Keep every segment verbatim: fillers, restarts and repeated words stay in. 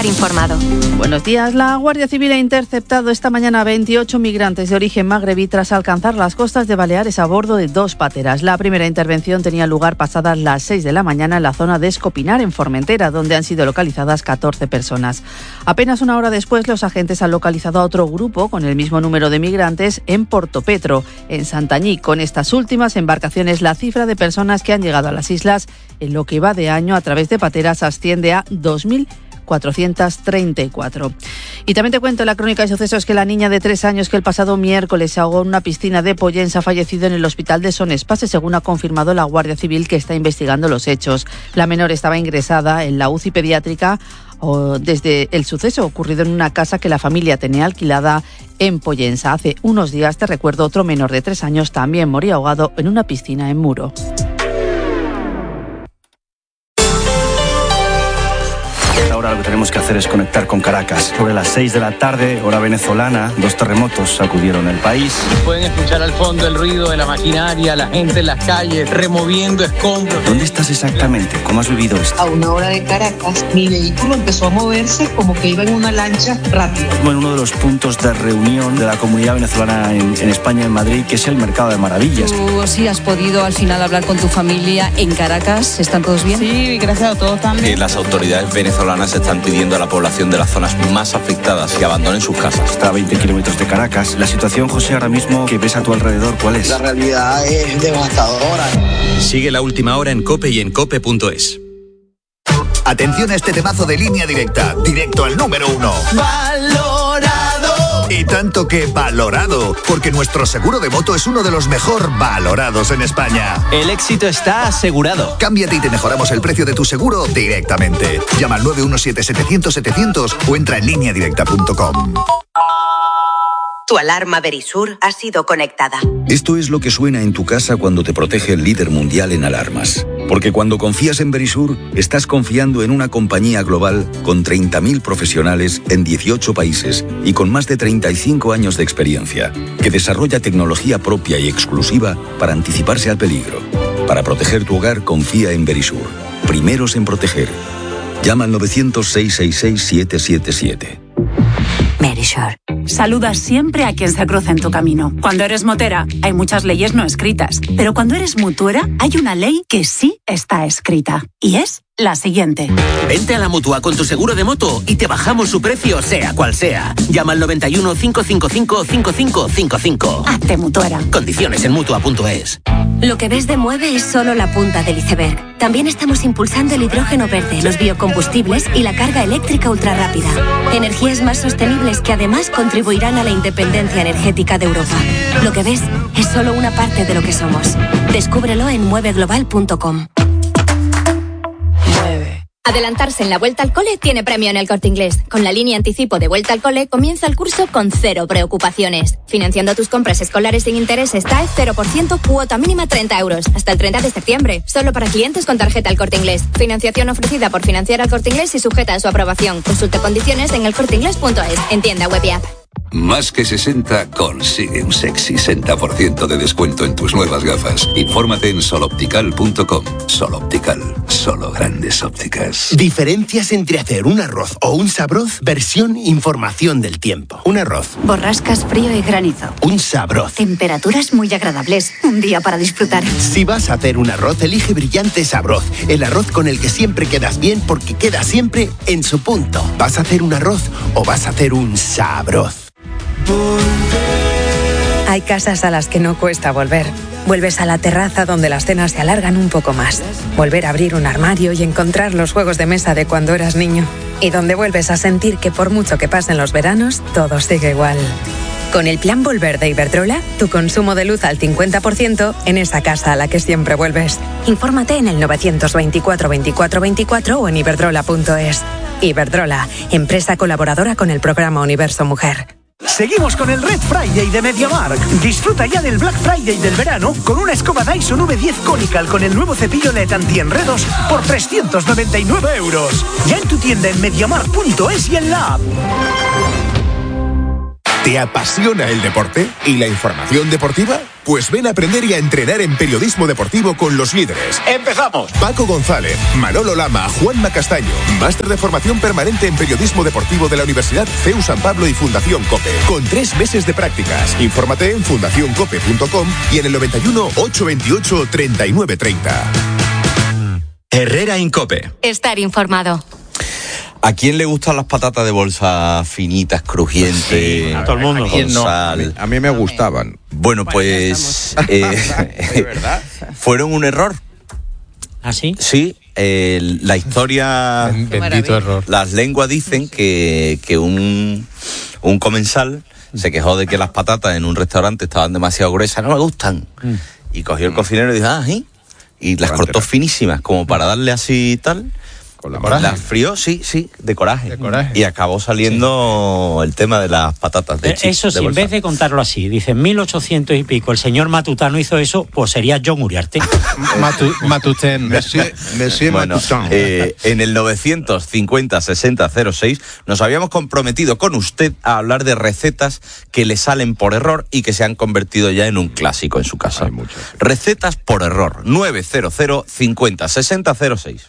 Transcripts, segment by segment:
estar informado. Buenos días. La Guardia Civil ha interceptado esta mañana a veintiocho migrantes de origen magrebí tras alcanzar las costas de Baleares a bordo de dos pateras. La primera intervención tenía lugar pasadas las seis de la mañana en la zona de Escopinar, en Formentera, donde han sido localizadas catorce personas. Apenas una hora después, los agentes han localizado a otro grupo con el mismo número de migrantes en Portopetro, en Santañí. Con estas últimas embarcaciones, la cifra de personas que han llegado a las islas en lo que va de año a través de pateras asciende a dos mil cuatrocientos treinta y cuatro. Y también te cuento en la crónica de sucesos que la niña de tres años que el pasado miércoles se ahogó en una piscina de Pollensa ha fallecido en el hospital de Son Espace, según ha confirmado la Guardia Civil, que está investigando los hechos. La menor estaba ingresada en la U C I pediátrica desde el suceso ocurrido en una casa que la familia tenía alquilada en Pollensa. Hace unos días, te recuerdo, otro menor de tres años también moría ahogado en una piscina en Muro. Ahora lo que tenemos que hacer es conectar con Caracas. Sobre las seis de la tarde, hora venezolana, dos terremotos sacudieron el país. Pueden escuchar al fondo el ruido de la maquinaria, la gente en las calles, removiendo escombros. ¿Dónde estás exactamente? ¿Cómo has vivido esto? A una hora de Caracas, mi vehículo empezó a moverse como que iba en una lancha rápida. En uno de los puntos de reunión de la comunidad venezolana en, en España, en Madrid, que es el Mercado de Maravillas. ¿Tú sí has podido al final hablar con tu familia en Caracas? ¿Están todos bien? Sí, gracias a todos también. Que las autoridades venezolanas están pidiendo a la población de las zonas más afectadas que abandonen sus casas. Está a veinte kilómetros de Caracas. La situación, José, ahora mismo que ves a tu alrededor, ¿cuál es? La realidad es devastadora. Sigue La Última Hora en COPE y en cope punto es. Atención a este temazo de Línea Directa, directo al número uno. ¡Valorado! Y tanto que valorado, porque nuestro seguro de moto es uno de los mejor valorados en España. El éxito está asegurado. Cámbiate y te mejoramos el precio de tu seguro directamente. Llama al nueve uno siete setecientos setecientos o entra en línea directa punto com. Tu alarma Verisur ha sido conectada. Esto es lo que suena en tu casa cuando te protege el líder mundial en alarmas. Porque cuando confías en Verisur, estás confiando en una compañía global con treinta mil profesionales en dieciocho países y con más de treinta y cinco años de experiencia, que desarrolla tecnología propia y exclusiva para anticiparse al peligro. Para proteger tu hogar, confía en Verisur. Primeros en proteger. Llama al novecientos, seiscientos sesenta y seis, siete siete siete. Verisur. Saluda siempre a quien se cruza en tu camino. Cuando eres motera, hay muchas leyes no escritas. Pero cuando eres mutuera, hay una ley que sí está escrita. Y es la siguiente. Vente a la Mutua con tu seguro de moto y te bajamos su precio, sea cual sea. Llama al noventa y uno, cinco cinco cinco, cinco cinco cinco cinco. Hazte mutuera. Condiciones en mutua punto es. Lo que ves de Mueve es solo la punta del iceberg. También estamos impulsando el hidrógeno verde, los biocombustibles y la carga eléctrica ultrarrápida. Energías más sostenibles que además contribuirán a la independencia energética de Europa. Lo que ves es solo una parte de lo que somos. Descúbrelo en mueve global punto com. Adelantarse en la Vuelta al Cole tiene premio en El Corte Inglés. Con la línea anticipo de Vuelta al Cole comienza el curso con cero preocupaciones. Financiando tus compras escolares sin intereses TAE cero por ciento, cuota mínima treinta euros. Hasta el treinta de septiembre. Solo para clientes con tarjeta El Corte Inglés. Financiación ofrecida por Financiera El Corte Inglés y sujeta a su aprobación. Consulta condiciones en el corte inglés punto es. En tienda web y app. Más que sesenta consigue un sexy sesenta por ciento de descuento en tus nuevas gafas. Infórmate en sol optical punto com. Sol Optical, solo grandes ópticas. Diferencias entre hacer un arroz o un sabroz, versión información del tiempo. Un arroz. Borrascas, frío y granizo. Un sabroz. Temperaturas muy agradables. Un día para disfrutar. Si vas a hacer un arroz, elige Brillante Sabroz. El arroz con el que siempre quedas bien porque queda siempre en su punto. ¿Vas a hacer un arroz o vas a hacer un sabroz? Hay casas a las que no cuesta volver. Vuelves a la terraza donde las cenas se alargan un poco más. Volver a abrir un armario y encontrar los juegos de mesa de cuando eras niño. Y donde vuelves a sentir que por mucho que pasen los veranos, todo sigue igual. Con el plan Volver de Iberdrola, tu consumo de luz al cincuenta por ciento en esa casa a la que siempre vuelves. Infórmate en el novecientos veinticuatro veinticuatro veinticuatro o en iberdrola punto es. Iberdrola, empresa colaboradora con el programa Universo Mujer. Seguimos con el Red Friday de MediaMarkt. Disfruta ya del Black Friday del verano con una escoba Dyson V diez Conical con el nuevo cepillo L E D anti-enredos por trescientos noventa y nueve euros. Ya en tu tienda en mediamarkt punto es y en la app. ¿Te apasiona el deporte y la información deportiva? Pues ven a aprender y a entrenar en periodismo deportivo con los líderes. ¡Empezamos! Paco González, Manolo Lama, Juanma Castaño. Máster de formación permanente en periodismo deportivo de la Universidad C E U San Pablo y Fundación COPE. Con tres meses de prácticas. Infórmate en fundación cope punto com y en el noventa y uno, ochocientos veintiocho, treinta y nueve treinta. Herrera Incope. Estar informado. ¿A quién le gustan las patatas de bolsa finitas, crujientes? Sí, a todo el mundo. Con No, sal. a, mí, a mí me gustaban. Bueno, pues eh, ¿De verdad? fueron un error. ¿Ah, sí? Sí, eh, la historia... Bendito error. Las lenguas dicen que, que un, un comensal se quejó de que las patatas en un restaurante estaban demasiado gruesas, no me gustan. Mm. Y cogió el cocinero y dijo, ah, ¿sí? Y las cortó finísimas, como para darle así y tal. ¿Con la coraje? Las frió, sí, sí, de coraje. De coraje. Y acabó saliendo sí. el tema de las patatas de chips. Eso sí, de en vez de contarlo así, dice en mil ochocientos y pico, el señor Matutano hizo eso, pues sería John Uriarte. Matu, Matuten. Monsieur, Monsieur bueno, eh, en el novecientos cincuenta sesenta cero seis nos habíamos comprometido con usted a hablar de recetas que le salen por error y que se han convertido ya en un clásico en su casa. Recetas por error. nueve cero cero cincuenta sesenta cero seis.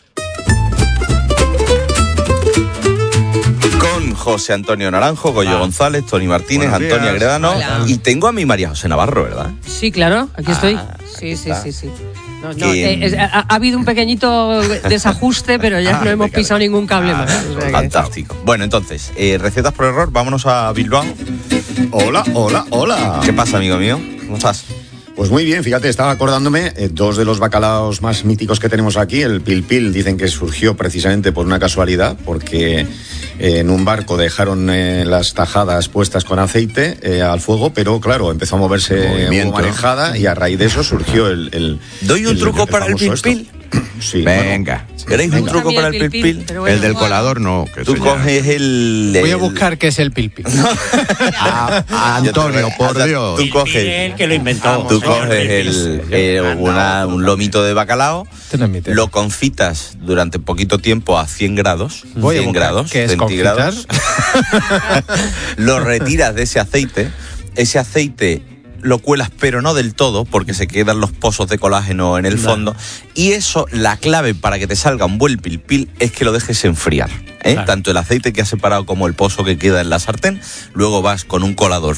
Con José Antonio Naranjo, Goyo ah. González, Tony Martínez, Buenos Antonia días. Gredano. Hola. Y tengo a mi María José Navarro, ¿verdad? Sí, claro, aquí ah, estoy. Sí, sí, sí, sí. No, no, eh, es, ha, ha habido un pequeñito desajuste, pero ya ah, no hemos pisado ningún cable ah, más. O sea fantástico. Que... Bueno, entonces, eh, recetas por error, vámonos a Bilbao. Hola, hola, hola. ¿Qué pasa, amigo mío? ¿Cómo estás? Pues muy bien, fíjate, estaba acordándome, eh, dos de los bacalaos más míticos que tenemos aquí, el pil pil, dicen que surgió precisamente por una casualidad, porque eh, en un barco dejaron eh, las tajadas puestas con aceite eh, al fuego, pero claro, empezó a moverse una marejada y a raíz de eso surgió el... el ¿Doy un el, truco el para el pil pil? Sí, venga. Bueno, ¿Queréis venga. un truco para el pil pil? Bueno, el del bueno. colador no. Que Tú coges el, el... Voy a buscar qué es el pil pil. a, a Antonio, por Dios. Tú coges... El que lo inventó. Tú coges el, el, una, un lomito de bacalao, lo concitas durante poquito tiempo a cien grados, Voy cien a grados ¿qué es centígrados. Lo retiras de ese aceite, ese aceite... lo cuelas, pero no del todo, porque se quedan los pozos de colágeno en el fondo. Claro. Y eso, la clave para que te salga un buen pil pil es que lo dejes enfriar. ¿eh? Claro. Tanto el aceite que has separado como el pozo que queda en la sartén. Luego vas con un colador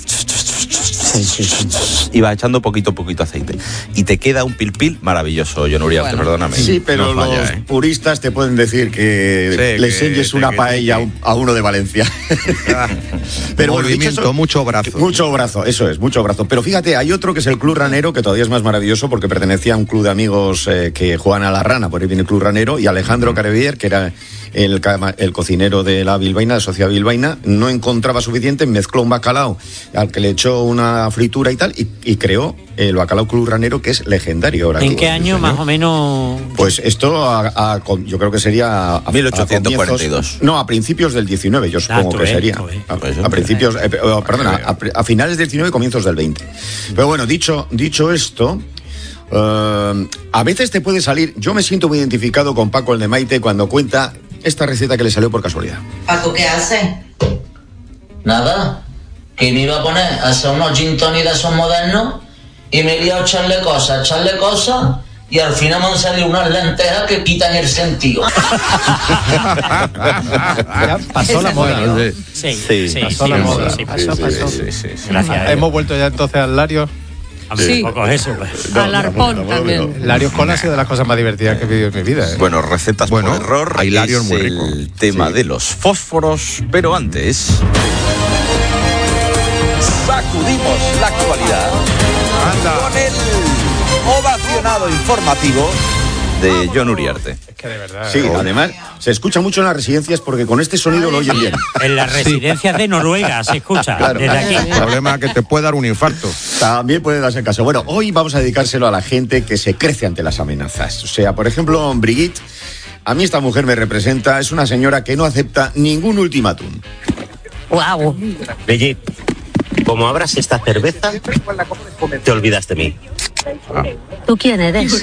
y vas echando poquito a poquito aceite. Y te queda un pil pil maravilloso, John Uriarte, bueno, perdóname. Sí, pero no falla, los ¿eh? puristas te pueden decir que sí, le enseñes una que, paella que... a uno de Valencia. Pero movimiento, eso, mucho brazo. Mucho brazo, eso es, mucho brazo. Pero fíjate, hay otro que es el Club Ranero, que todavía es más maravilloso porque pertenecía a un club de amigos eh, que juegan a la rana, por ahí viene el Club Ranero, y Alejandro Carevier, que era el, el cocinero de la bilbaína, de Sociedad Bilbaína, no encontraba suficiente, mezcló un bacalao al que le echó una fritura y tal, y, y creó el bacalao Club Ranero, que es legendario ahora. ¿En qué año más o menos? Pues esto a, a, yo creo que sería a, mil ochocientos cuarenta y dos. A no, a principios del diecinueve, yo supongo ah, que sería. A, a principios, eh, perdona, a, a finales del diecinueve, comienzos del veinte. Pero bueno, dicho, dicho esto, uh, a veces te puede salir, yo me siento muy identificado con Paco el de Maite cuando cuenta esta receta que le salió por casualidad. Paco, ¿qué hace? Nada, que me iba a poner a hacer unos gin tonic de esos modernos y me iba a echarle cosas, echarle cosas y al final me han salido unas lentejas que quitan el sentido. Ya pasó la moda, ¿no? Sí, sí, sí, pasó sí, la moda. Sí, pasó, sí, pasó. Sí, sí, sí. Gracias. Hemos vuelto ya entonces al Lario. Sí, un poco eso, pues. No, al arpón no, no, también. No, no. Larios con ha sido de las cosas más divertidas que he vivido en mi vida. ¿eh? Bueno, recetas bueno, por error. Hay Larios muy rico. El tema sí. de los fósforos, pero antes sacudimos la actualidad Anda. con el ovacionado informativo de John Uriarte. Es que de verdad. Sí, oh. además se escucha mucho en las residencias porque con este sonido lo oyen bien. En las residencias sí. de Noruega se escucha. Claro. Desde aquí. El problema es que te puede dar un infarto. También puede darse caso. Bueno, hoy vamos a dedicárselo a la gente que se crece ante las amenazas. O sea, por ejemplo, Brigitte, a mí esta mujer me representa, es una señora que no acepta ningún ultimátum. Wow. Brigitte, como abras esta cerveza, te olvidas de mí. Ah. ¿Tú quién eres?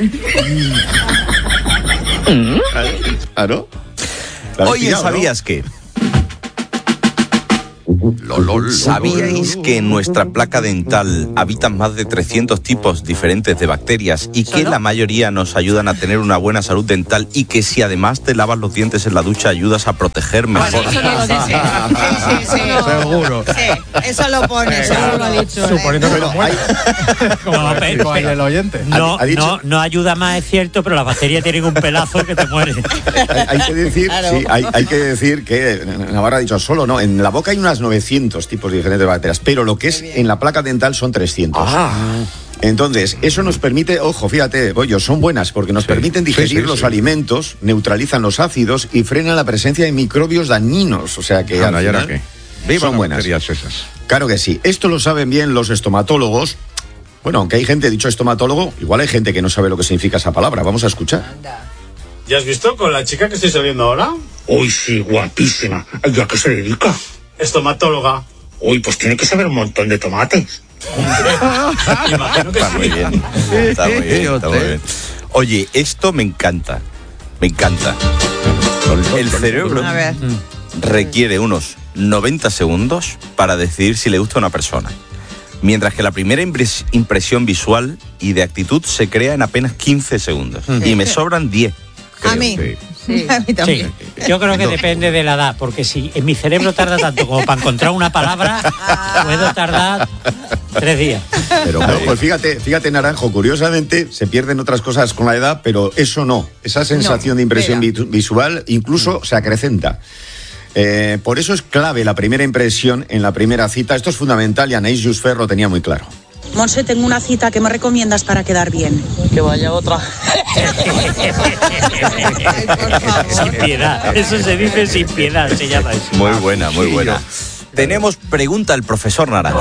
¿Ah, no? Oye, ¿sabías que? ¿Sabíais que en nuestra placa dental habitan más de trescientos tipos diferentes de bacterias y que la mayoría nos ayudan a tener una buena salud dental y que si además te lavas los dientes en la ducha ayudas a proteger mejor? Eso no lo dice. Sí, sí, sí. Seguro. Sí, eso lo pone, eso lo ha dicho. Suponiendo que lo muere. No, pero, el oyente. No, ¿Ha dicho? no, no ayuda más, es cierto, pero las bacterias tienen un pelazo que te muere. Hay, hay que decir, claro. sí, hay, hay que decir que Navarra ha dicho solo, no, en la boca hay unas novecientos tipos diferentes de bacterias, pero lo que es en la placa dental son trescientos. Ah. Entonces, eso nos permite, ojo, fíjate, Bollo, son buenas porque nos sí, permiten digerir sí, sí, los sí. alimentos, neutralizan los ácidos y frenan la presencia de microbios dañinos. O sea que ah, al no, final, ¿y ahora qué? Viva son buenas. Esas. Claro que sí. Esto lo saben bien los estomatólogos. Bueno, aunque hay gente, dicho estomatólogo, igual hay gente que no sabe lo que significa esa palabra. Vamos a escuchar. ¿Ya has visto con la chica que estoy saliendo ahora? Uy, sí, guapísima. ¿Y a qué se dedica? Estomatóloga. Uy, pues tiene que saber un montón de tomates. Imagino que está sí. Muy bien. Está muy bien, está muy bien. Oye, esto me encanta. Me encanta. El cerebro requiere unos noventa segundos para decidir si le gusta a una persona. Mientras que la primera impres- impresión visual y de actitud se crea en apenas quince segundos. Sí. Y me sobran diez. A mí. Sí. Sí, a mí también. Sí, yo creo que depende de la edad, porque si en mi cerebro tarda tanto como para encontrar una palabra, puedo tardar tres días. Pero no, pues fíjate, fíjate, Naranjo, curiosamente se pierden otras cosas con la edad, pero eso no. Esa sensación no, de impresión vi- visual incluso mm. se acrecenta. Eh, por eso es clave la primera impresión en la primera cita. Esto es fundamental y Anaïs Jusfer lo tenía muy claro. Monse, tengo una cita, ¿qué me recomiendas para quedar bien? Que vaya otra. Sin piedad, eso se dice sin piedad, se llama eso. Muy buena, muy buena. Tenemos pregunta al profesor Naranjo.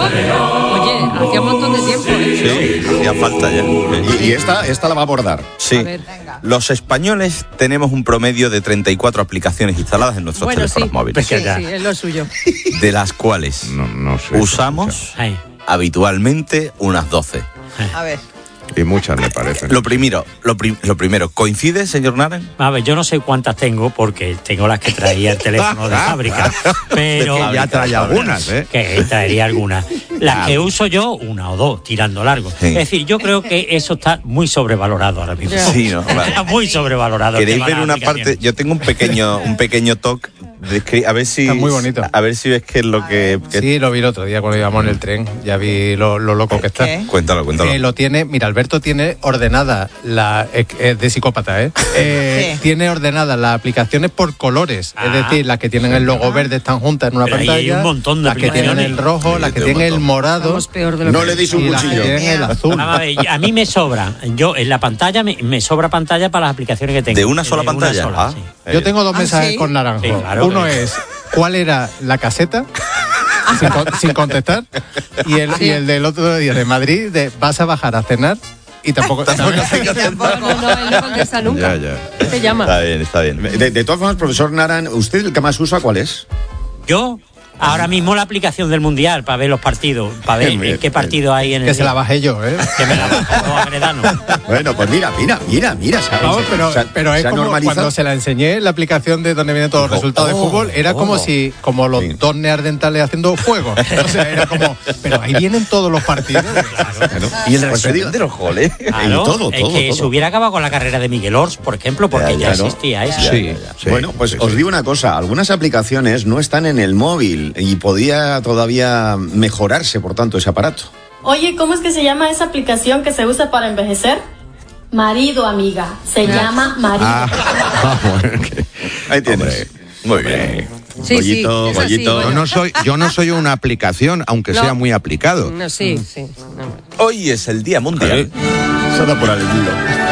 Oye, hacía un montón de tiempo. ¿eh? Sí, hacía falta ya. Y, y esta, esta la va a abordar. Sí. Los españoles tenemos un promedio de treinta y cuatro aplicaciones instaladas en nuestros bueno, teléfonos sí. móviles. Sí, sí, es lo suyo. De las cuales no, no sé, usamos habitualmente unas doce. A ver. Y muchas me parecen. Lo primero, lo, pri- lo primero, ¿coincide, señor Naran? A ver, yo no sé cuántas tengo porque tengo las que traía el teléfono de fábrica, pero que ya trae algunas, ¿eh? Que traería algunas. Las que uso yo, una o dos, tirando largo. Sí. Es decir, yo creo que eso está muy sobrevalorado ahora mismo. Sí, ¿no? Vale. Está muy sobrevalorado. ¿Queréis ver una parte? Yo tengo un pequeño, un pequeño talk. A ver si. Está muy bonito. A ver si ves qué es lo que, que. Sí, lo vi el otro día cuando íbamos en el tren. Ya vi lo, lo loco que está. ¿Qué? Cuéntalo, cuéntalo. Eh, lo tiene. Mira, Alberto tiene ordenada la. Es eh, de psicópata, ¿eh? eh tiene ordenadas las aplicaciones por colores. Ah. Es decir, las que tienen el logo verde están juntas en una Pero pantalla. Hay un montón de las que tienen el rojo, sí, las que tienen el morado. No le deis un cuchillo. El azul. A, ver, a mí me sobra. Yo en la pantalla me, me sobra pantalla para las aplicaciones que tengo. ¿De una sola de pantalla? Una sola, ah. sí. Yo tengo dos ¿Ah, mensajes sí? con Naranjo. Sí, claro, Uno pero... es ¿cuál era la caseta? sin, con, sin contestar. Y el, y el del otro día de Madrid, de vas a bajar a cenar. Y tampoco, tampoco, tampoco. No, no, él no contesta nunca. Ya, ya. Te llama. Está bien, está bien. De, de todas formas, profesor Naran, ¿usted el que más usa cuál es? ¿Yo? Ahora mismo la aplicación del Mundial para ver los partidos, para ver bien, qué partido hay en el... Que se la bajé yo, ¿eh? Que me la bajé. Bueno, pues mira, mira, mira, mira. ¿sabes? Vamos, pero, se, pero es como normalizado. Cuando se la enseñé, la aplicación de donde vienen todos los resultados oh, de fútbol, era oh, como si, como los sí. dos neandertales haciendo fuego. O sea, era como, pero ahí vienen todos los partidos. Claro, claro. Y el pues resumen de los goles. Claro, y todo, es todo, que todo. se hubiera acabado con la carrera de Miguel Ors, por ejemplo, porque ya, ya, ya existía eso. Sí, ya, ya. Sí, bueno, pues sí, os sí. digo una cosa, algunas aplicaciones no están en el móvil y podía todavía mejorarse, por tanto, ese aparato. Oye, ¿cómo es que se llama esa aplicación que se usa para envejecer? Marido, amiga. Se ah. llama Marido. Ah, bueno, okay. Ahí tienes. Muy bien. Sí, Goyito, sí, Goyito. así, yo, no soy, yo no soy una aplicación, aunque no. sea muy aplicado. No, sí, sí. No. Hoy es el Día Mundial. Se da por el hilo.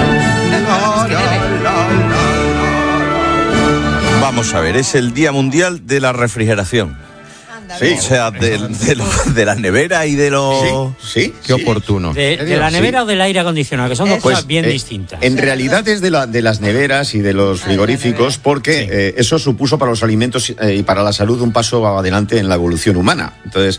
Vamos a ver, es el Día Mundial de la Refrigeración. Sí. O sea, de, de, lo, de la nevera y de los... Sí, sí. Qué sí. oportuno. De, de la nevera sí. o del aire acondicionado, que son dos pues, cosas bien eh, distintas. En realidad es de, la, de las neveras y de los frigoríficos, porque sí. eh, eso supuso para los alimentos eh, y para la salud un paso adelante en la evolución humana. Entonces,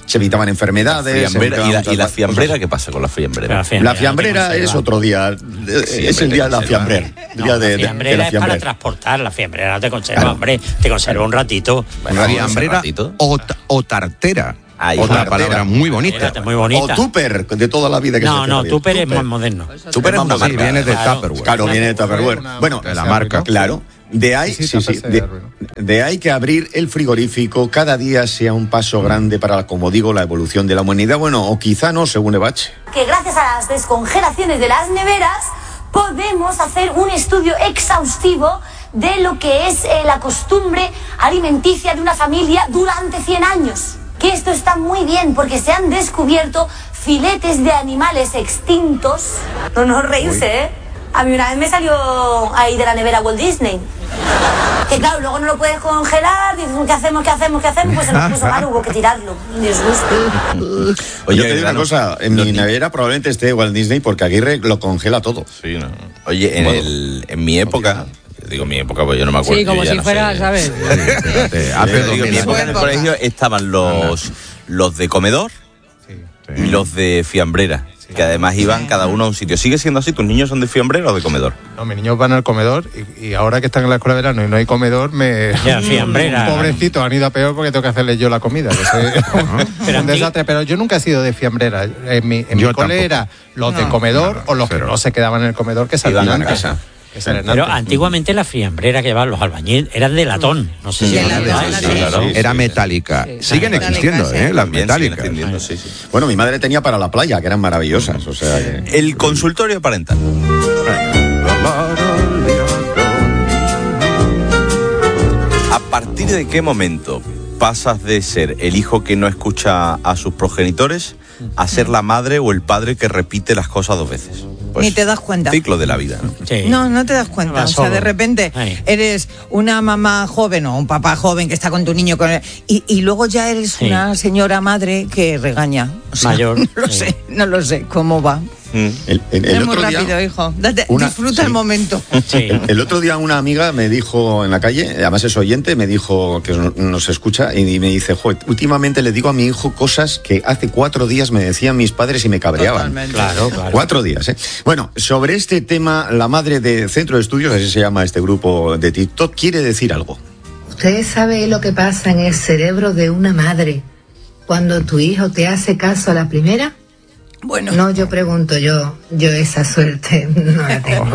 se evitaban enfermedades. La fiambrera, se ¿Y, la, evitaban ¿Y la muchas fiambrera cosas. qué pasa con la fiambrera? La fiambrera, la fiambrera es otro día. Sí, es el día de la fiambrera. No, día de, la fiambrera de la es fiambrera. para transportar, la fiambrera te conserva, Claro. hombre, te conserva un ratito. La fiambrera o, ta- o tartera. Ahí, Otra tartera. palabra muy bonita. Muy bonita. O tupper, de toda la vida que No, se no, queda Tupper bien. es más moderno. Tupper es una Sí, marca. viene de Claro. Tupperware. Claro, viene de Tupperware. Bueno, de la marca. Claro. De ahí, Sí, sí, sí, sí, tapa de, ese ruido. de ahí que abrir el frigorífico cada día sea un paso grande para, como digo, la evolución de la humanidad. Bueno, o quizá no, según Ebache. Que gracias a las descongelaciones de las neveras podemos hacer un estudio exhaustivo de lo que es eh, la costumbre alimenticia de una familia durante cien años. Que esto está muy bien porque se han descubierto filetes de animales extintos. No, no reírse, ¿eh? A mí una vez me salió ahí de la nevera Walt Disney. Que claro, luego no lo puedes congelar, dices, ¿qué hacemos, qué hacemos, qué hacemos? Pues se nos puso mal, hubo que tirarlo. Disgusto. Oye, yo te digo una cosa, en mi nevera probablemente esté Walt Disney porque Aguirre lo congela todo. Sí, no. Oye, en, Bueno. el, en mi época, digo mi época, pues yo no me acuerdo. Sí, como yo ya si no fuera, sé. ¿sabes? Espérate, hace Yo dos digo, en mi mil época en el años. colegio estaban los, los de comedor y los de fiambrera, que además iban cada uno a un sitio. ¿Sigue siendo así? ¿Tus niños son de fiambrera o de comedor? No, mis niños van al comedor y, y ahora que están en la escuela de verano y no hay comedor, me... Ya, fiambrera. Pobrecitos, han ido a peor porque tengo que hacerles yo la comida. Que soy un, un desastre, pero yo nunca he sido de fiambrera. En mi, en Yo mi cole tampoco. era los de No. comedor o los que no se quedaban en el comedor que salían Iban a antes. casa. Que salen Pero antes. antiguamente la fiambrera que llevaban los albañiles eran de latón. No sé si Sí, os de acordáis. latón, sí, claro. Era metálica. Siguen existiendo, ¿eh? Las También siguen metálicas. extendiendo, sí, sí. Bueno, mi madre tenía para la playa, que eran maravillosas. O sea, que- El consultorio parental. ¿A partir de qué momento pasas de ser el hijo que no escucha a sus progenitores a ser la madre o el padre que repite las cosas dos veces? Pues, Ni te das cuenta. Ciclo de la vida, ¿no? No, no te das cuenta. Va O sea, solo. de repente Ahí. eres una mamá joven o un papá joven que está con tu niño con él, y, y luego ya eres Sí. una señora madre que regaña. O sea, Mayor, No lo sí. sé, no lo sé cómo va. el, el- el es muy otro día, rápido, hijo. Date- una- disfruta sí. el momento. Sí. el, el otro día una amiga me dijo en la calle, además es oyente, me dijo que nos- nos escucha y me dice, "Jo, últimamente le digo a mi hijo cosas que hace cuatro días me decían mis padres y me cabreaban." Totalmente. Claro, claro. Cuatro días, ¿eh? Bueno, sobre este tema, la madre de Centro de Estudios, así se llama este grupo de TikTok, quiere decir algo. Usted sabe lo que pasa en el cerebro de una madre cuando tu hijo te hace caso a la primera. Bueno. No, yo pregunto, yo, yo esa suerte no la tengo.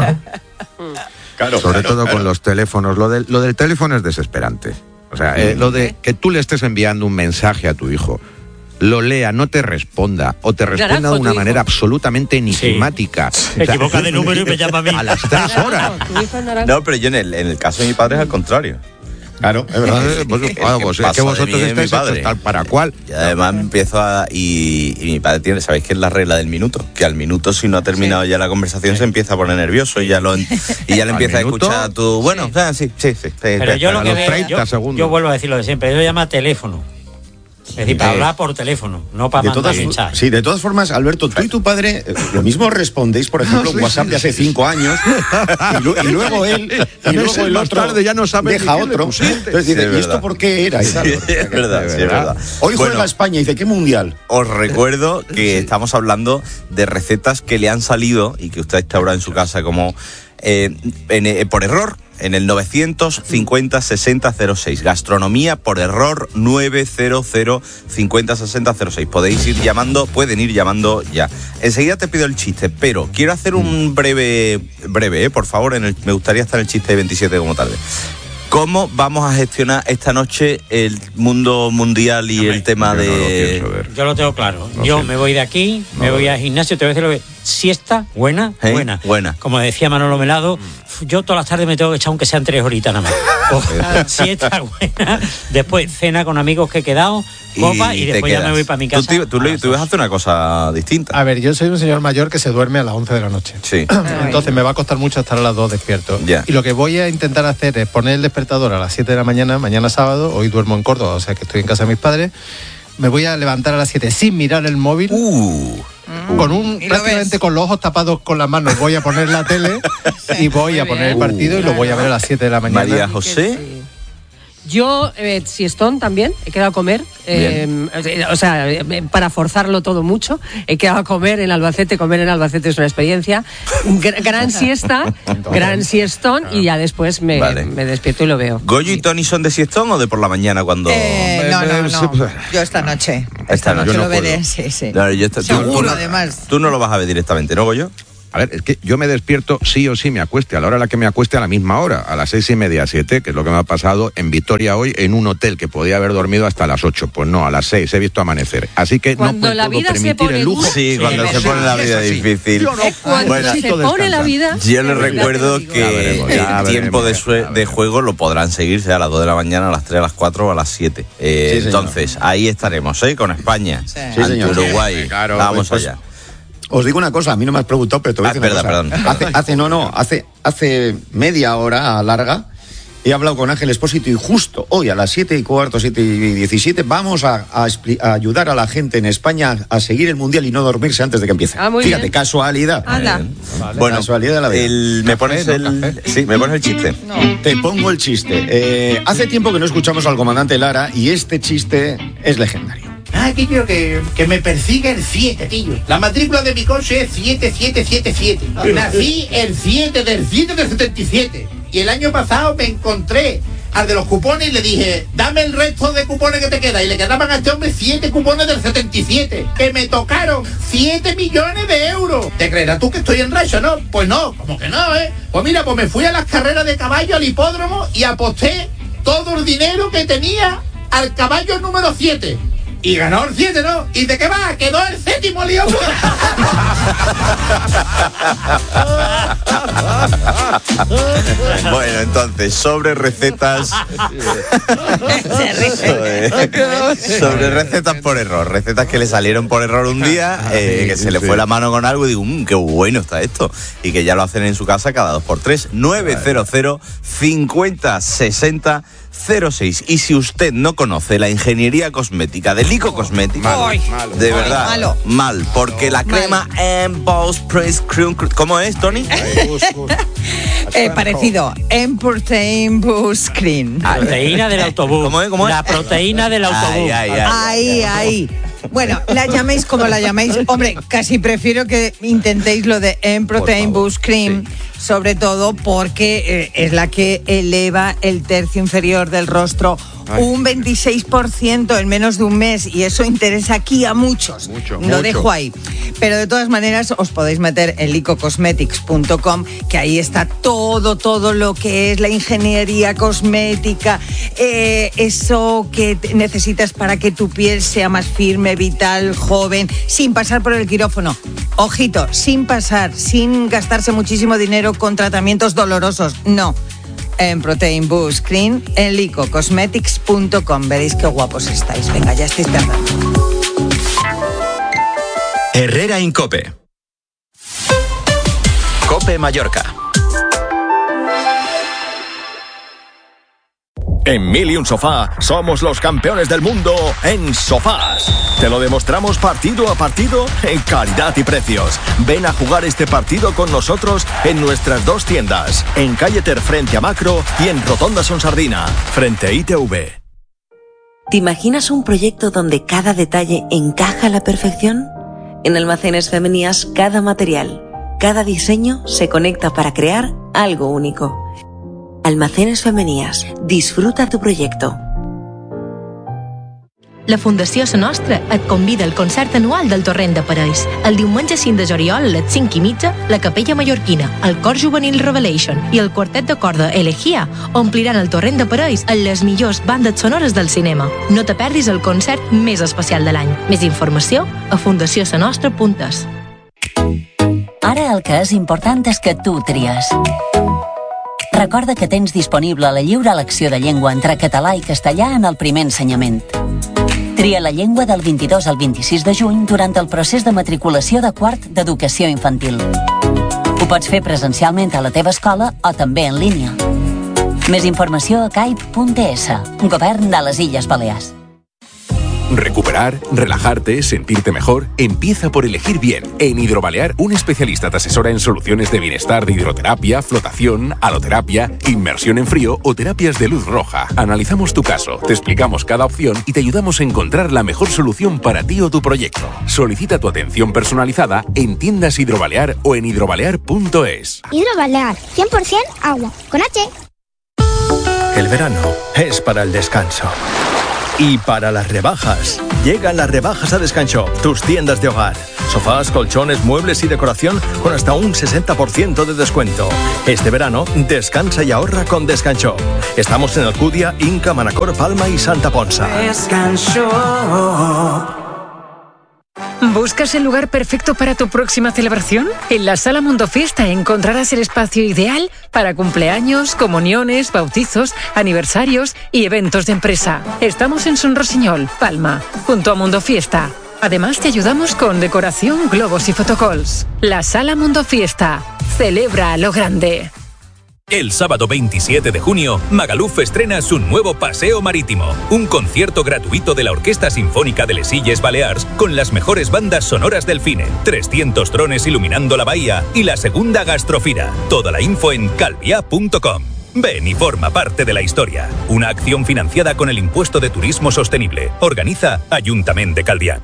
Claro, Sobre claro, todo claro. con los teléfonos. Lo del, lo del teléfono es desesperante. O sea, eh, lo de que tú le estés enviando un mensaje a tu hijo, lo lea, no te responda, o te responda Carajo, de una tu hijo. manera absolutamente enigmática. Se equivoca de número y me llama a mí. A las tres horas. Tu hijo es naranja. No, pero yo en el, en el caso de mi padre es al contrario. Claro, es verdad. Eh, pues, El ah, que pues es pasa que de vosotros mí es mi estáis padre. hechos tal para cual. Y además empiezo a... Y, y mi padre tiene, ¿sabéis qué es la regla del minuto? Que al minuto, si no ha terminado ya la conversación, se empieza a poner nervioso y ya lo y ya le ¿Al empieza a minuto? escuchar tu... Bueno, ah, sí, sí, sí. sí, Pero yo lo a que los veo, treinta yo, segundos. yo vuelvo a decir lo de siempre, eso se llama teléfono. Es decir, para Sí. hablar por teléfono, no para De mandar todas, mensajes. sí, de todas formas, Alberto, tú y tu padre eh, lo mismo respondéis, por ejemplo, en WhatsApp de hace cinco años, y, lu- y luego él, y luego Meses el más otro tarde ya no sabe deja ni qué le otro. pusiste. Entonces Sí, dice, es ¿y esto verdad. por qué era? Y tal. Sí, es verdad, sí, es verdad. Hoy juega Bueno, España y dice, ¿qué mundial? os recuerdo que estamos hablando de recetas que le han salido y que usted está ahora en su casa como eh, en, eh, por error en el novecientos cincuenta sesenta cero seis. Gastronomía por error novecientos cincuenta sesenta cero seis. Podéis ir llamando, pueden ir llamando ya. Enseguida te pido el chiste, pero quiero hacer un breve, breve, eh, por favor, en el, me gustaría estar en el chiste de veintisiete como tarde. ¿Cómo vamos a gestionar esta noche el mundo mundial y el tema Yo no lo de... pienso ver. Yo lo tengo claro. No yo sé. me voy de aquí, No me lo voy veo. al gimnasio, te voy a decir lo que... Siesta, buena, ¿Eh? buena. Buena. Como decía Manolo Melado, yo todas las tardes me tengo que echar aunque sean tres horitas nada más. O, siesta buena, después cena con amigos que he quedado, copa y, te después ya quedas. me voy para mi Tú, casa. te- tú, le- tú vas a hacer una cosa distinta. A ver, yo soy un señor mayor que se duerme a las once de la noche. Sí. Entonces me va a costar mucho estar a las dos despierto. Ya. Y lo que voy a intentar hacer es poner el despertador a las siete de la mañana, mañana sábado, hoy duermo en Córdoba, o sea que estoy en casa de mis padres. Me voy a levantar a las siete sin mirar el móvil. Uh, Con un Y lo prácticamente ves. con los ojos tapados con las manos voy a poner la tele y voy a poner el partido y lo voy a ver a las siete de la mañana. María José. Yo, eh, siestón también, he quedado a comer, eh, o sea, eh, para forzarlo todo mucho, he quedado a comer en Albacete, comer en Albacete es una experiencia, Gr- gran siesta, gran siestón y ya después me, Vale. me despierto y lo veo. ¿Goyo y Tony son de siestón o de por la mañana cuando...? Eh, no, no, no. Yo esta noche. Esta Esta noche noche no lo veré, puedo. sí, sí. No, yo esta- tú- Seguro, tú no- además. Tú no lo vas a ver directamente, ¿no, Goyo? A ver, es que yo me despierto sí o sí me acueste, a la hora a la que me acueste a la misma hora, a las seis y media, siete, que es lo que me ha pasado en Vitoria hoy en un hotel que podía haber dormido hasta las ocho. Pues no, a las seis he visto amanecer. Así que Cuando no la puedo vida se permitir pone el lujo. dura. Sí, cuando se pone la vida difícil. Es cuando Bueno, se pone la vida... yo les recuerdo Ya que veremos, ya el tiempo veremos, de, sue- de juego lo podrán seguir sea a las dos de la mañana, a las tres, a las cuatro o a las siete. Eh, Sí, señor. entonces, ahí estaremos, ¿eh? Con España, Sí, ante señor. Uruguay. Sí, claro, Vamos pues, allá. Os digo una cosa, a mí no me has preguntado, pero te voy a Ah, decir una perdón, cosa. perdón. Hace, hace, no, no, hace, hace media hora larga he hablado con Ángel Expósito y justo hoy a las siete y cuarto, siete y diecisiete vamos a, a expli- a ayudar a la gente en España a seguir el Mundial y no dormirse antes de que empiece. Ah, muy Fíjate, bien. casualidad. Anda. Bueno, Casualidad de la vida. el- ¿me pones el, sí, me pones el chiste? Te pongo el chiste. Eh, hace tiempo que no escuchamos al comandante Lara y este chiste es legendario. Ah, que quiero que, que me persiga el siete, tío. La matrícula de mi coche es siete siete siete siete. Nací el siete del siete del setenta y siete. Y el año pasado me encontré al de los cupones y le dije, dame el resto de cupones que te queda. Y le quedaban a este hombre siete cupones del setenta y siete. Que me tocaron siete millones de euros. ¿Te creerás tú que estoy en racha, no? Pues no, como que no, ¿eh? Pues mira, pues me fui a las carreras de caballo al hipódromo y aposté todo el dinero que tenía al caballo número siete. Y ganó el siete, ¿no? ¿Y de qué va? Quedó el séptimo, lío. Bueno, entonces, sobre recetas. sobre, sobre recetas por error. Recetas que le salieron por error un día, eh, que se le fue la mano con algo y digo, mmm, qué bueno está esto. Y que ya lo hacen en su casa cada dos por tres. nueve cero cero, cincuenta, sesenta, cero seis. Y si usted no conoce la ingeniería cosmética de Lico Cosmética, Malo, malo, de malo, verdad, malo. mal, porque la crema Emboss Prince Cream, ¿cómo es, Tony? Eh, parecido. Emportain Boost Cream. Proteína del autobús. ¿Cómo es? ¿Cómo es? La proteína del autobús. Ay, ay, ay. Ahí, ahí. Bueno, la llaméis como la llaméis. Hombre, casi prefiero que intentéis lo de Emprotein Boost Cream, sobre todo porque eh, es la que eleva el tercio inferior del rostro Ay. un veintiséis por ciento en menos de un mes, y eso interesa aquí a muchos. Mucho, lo mucho. dejo ahí. Pero de todas maneras os podéis meter en lico cosmetics punto com, que ahí está todo, todo lo que es la ingeniería cosmética, eh, eso que te- necesitas para que tu piel sea más firme, vital, joven, sin pasar por el quirófano. Ojito, sin pasar, sin gastarse muchísimo dinero con tratamientos dolorosos. No. En Protein Boost Cream, en lico cosmetics punto com. Veréis qué guapos estáis. Venga, ya estáis tardando. Herrera Incope. Cope Mallorca. En Mil y un Sofá somos los campeones del mundo en sofás. Te lo demostramos partido a partido en calidad y precios. Ven a jugar este partido con nosotros en nuestras dos tiendas, en Calle Ter frente a Macro y en Rotonda Son Sardina, frente a I T V. ¿Te imaginas un proyecto donde cada detalle encaja a la perfección? En Almacenes Femenías, cada material, cada diseño se conecta para crear algo único. Almacenes Femenías. Disfruta tu proyecto. La Fundació Sa Nostra et convida al concert anual del Torrent de Parells. El diumenge cinc de juliol a les cinc i mitja, la Capella Mallorquina, el Cor Juvenil Revelation i el quartet de corda Elegía ompliran el Torrent de Parells amb les millors bandes sonores del cinema. No te perdis el concert més especial de l'any. Més informació a fundació sa nostra punt es. Ara el que és important és que tu tries. Recorda que tens disponible la lliure elecció de llengua entre català i castellà en el primer ensenyament. Tria la llengua del vint-i-dos al vint-i-sis de juny durant el procés de matriculació de quart d'educació infantil. Ho pots fer presencialment a la teva escola o també en línia. Més informació a caip punt es, Govern de les Illes Balears. Recupera Recuperar, relajarte, sentirte mejor, empieza por elegir bien. En Hidrobalear, un especialista te asesora en soluciones de bienestar de hidroterapia, flotación, haloterapia, inmersión en frío o terapias de luz roja. Analizamos tu caso, te explicamos cada opción y te ayudamos a encontrar la mejor solución para ti o tu proyecto. Solicita tu atención personalizada en tiendas Hidrobalear o en hidrobalear punto es. Hidrobalear, cien por ciento agua, con H. El verano es para el descanso. Y para las rebajas. Llegan las rebajas a Descanshop, tus tiendas de hogar. Sofás, colchones, muebles y decoración con hasta un sesenta por ciento de descuento. Este verano, descansa y ahorra con Descanshop. Estamos en Alcudia, Inca, Manacor, Palma y Santa Ponsa. Descanshop. ¿Buscas el lugar perfecto para tu próxima celebración? En la Sala Mundo Fiesta encontrarás el espacio ideal para cumpleaños, comuniones, bautizos, aniversarios y eventos de empresa. Estamos en Son Rosiñol, Palma, junto a Mundo Fiesta. Además te ayudamos con decoración, globos y photocalls. La Sala Mundo Fiesta. Celebra a lo grande. El sábado veintisiete de junio, Magaluf estrena su nuevo Paseo Marítimo, un concierto gratuito de la Orquesta Sinfónica de Les Illes Balears con las mejores bandas sonoras del cine, trescientos drones iluminando la bahía y la segunda gastrofira. Toda la info en calvia punto com. Ven y forma parte de la historia. Una acción financiada con el Impuesto de Turismo Sostenible. Organiza Ayuntamiento de Calviá.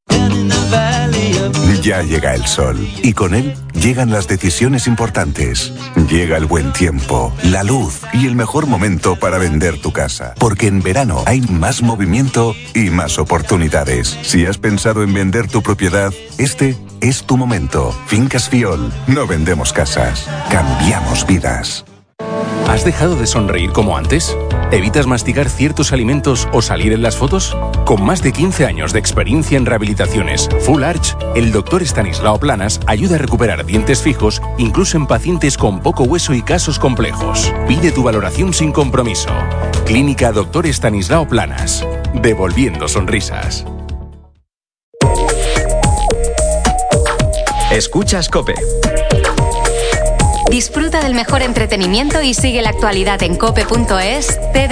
Ya llega el sol y con él llegan las decisiones importantes. Llega el buen tiempo, la luz y el mejor momento para vender tu casa. Porque en verano hay más movimiento y más oportunidades. Si has pensado en vender tu propiedad, este es tu momento. Fincas Fiol. No vendemos casas, cambiamos vidas. ¿Has dejado de sonreír como antes? ¿Evitas masticar ciertos alimentos o salir en las fotos? Con más de quince años de experiencia en rehabilitaciones Full Arch, el doctor Estanislao Planas ayuda a recuperar dientes fijos, incluso en pacientes con poco hueso y casos complejos. Pide tu valoración sin compromiso. Clínica doctor Estanislao Planas. Devolviendo sonrisas. Escuchas COPE. Disfruta del mejor entretenimiento y sigue la actualidad en cope punto es.